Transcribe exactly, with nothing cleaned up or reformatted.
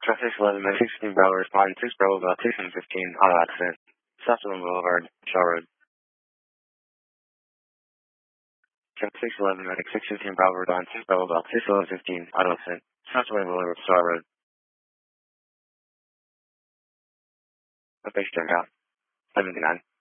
Traffic eleven, Medic sixteen Bravo, respond six Bravo, about six and fifteen, auto accident. Southland Boulevard, Shaw Road. Traffic six eleven, Medic six fifteen Bravo, respond six Bravo, about six eleven fifteen, auto accident. Southland Boulevard, Shaw Road. Location turned out. seventy-nine.